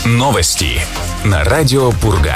Новости на радио Пурга.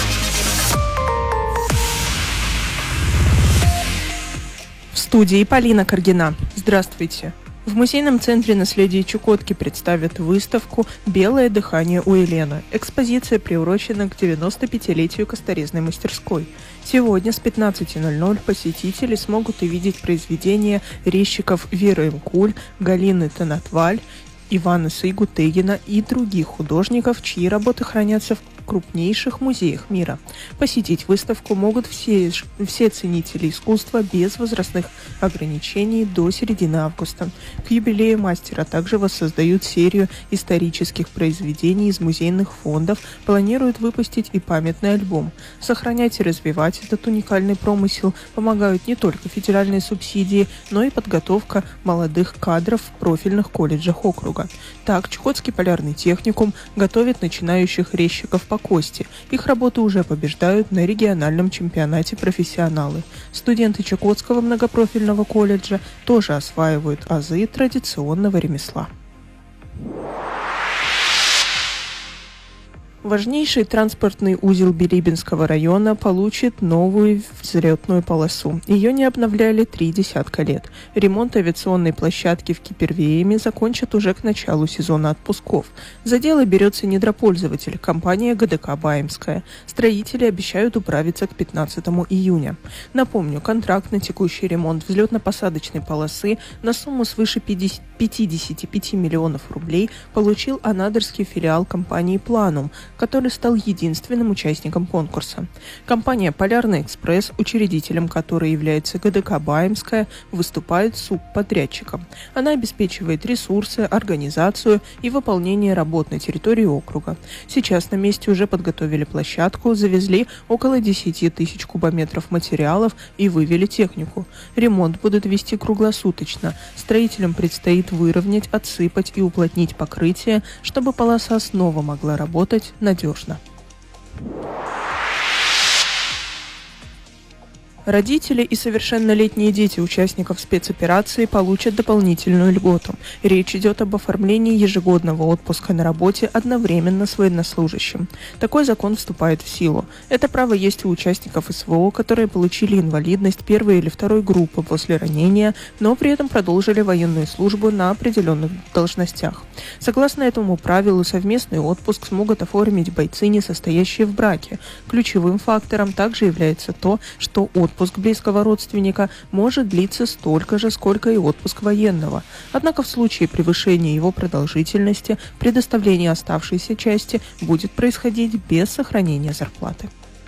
В студии Полина Каргина. Здравствуйте. В музейном центре наследия Чукотки представят выставку «Белое дыхание у Елены». Экспозиция приурочена к 95-летию Косторезной мастерской. Сегодня с 15:00 посетители смогут увидеть произведения резчиков Веры Имкуль, Галины Танатваль, Ивана Сайгутегина и других художников, чьи работы хранятся в крупнейших музеях мира. Посетить выставку могут все ценители искусства без возрастных ограничений до середины августа. К юбилею мастера также воссоздают серию исторических произведений из музейных фондов, планируют выпустить и памятный альбом. Сохранять и развивать этот уникальный промысел помогают не только федеральные субсидии, но и подготовка молодых кадров в профильных колледжах округа. Так, Чукотский полярный техникум готовит начинающих резчиков по кости. Их работы уже побеждают на региональном чемпионате профессионалы. Студенты Чукотского многопрофильного колледжа тоже осваивают азы традиционного ремесла. Важнейший транспортный узел Билибинского района получит новую взлетную полосу. Ее не обновляли 3 десятка лет. Ремонт авиационной площадки в Кипервееме закончат уже к началу сезона отпусков. За дело берется недропользователь, компания ГДК «Баимская». Строители обещают управиться к 15 июня. Напомню, контракт на текущий ремонт взлетно-посадочной полосы на сумму свыше 55 миллионов рублей получил анадырский филиал компании «Планум», который стал единственным участником конкурса. Компания «Полярный экспресс», учредителем которой является ГДК «Баимская», выступает субподрядчиком. Она обеспечивает ресурсы, организацию и выполнение работ на территории округа. Сейчас на месте уже подготовили площадку, завезли около 10 тысяч кубометров материалов и вывели технику. Ремонт будут вести круглосуточно. Строителям предстоит выровнять, отсыпать и уплотнить покрытие, чтобы полоса снова могла работать надежно. Родители и совершеннолетние дети участников спецоперации получат дополнительную льготу. Речь идет об оформлении ежегодного отпуска на работе одновременно с военнослужащим. Такой закон вступает в силу. Это право есть у участников СВО, которые получили инвалидность первой или второй группы после ранения, но при этом продолжили военную службу на определенных должностях. Согласно этому правилу, совместный отпуск смогут оформить бойцы, не состоящие в браке. Ключевым фактором также является то, что отпуск близкого родственника может длиться столько же, сколько и отпуск военного. Однако в случае превышения его продолжительности предоставление оставшейся части будет происходить без сохранения зарплаты.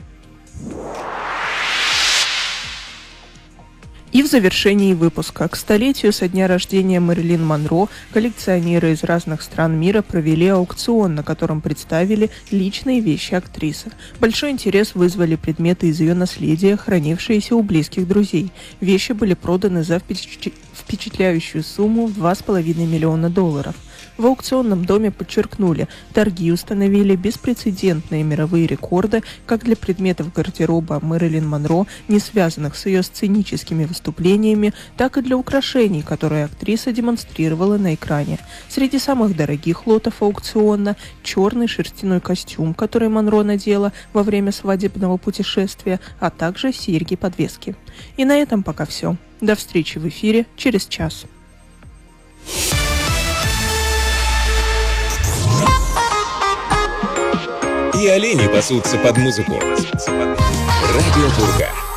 И в завершении выпуска. К столетию со дня рождения Мэрилин Монро коллекционеры из разных стран мира провели аукцион, на котором представили личные вещи актрисы. Большой интерес вызвали предметы из ее наследия, хранившиеся у близких друзей. Вещи были проданы за впечатляющую сумму в $2,5 миллиона. В аукционном доме подчеркнули, торги установили беспрецедентные мировые рекорды как для предметов гардероба Мэрилин Монро, не связанных с ее сценическими выступлениями, так и для украшений, которые актриса демонстрировала на экране. Среди самых дорогих лотов аукциона черный шерстяной костюм, который Монро надела во время свадебного путешествия, а также серьги-подвески. И на этом пока все. До встречи в эфире через час. И олени пасутся под музыку. Радио Пурга.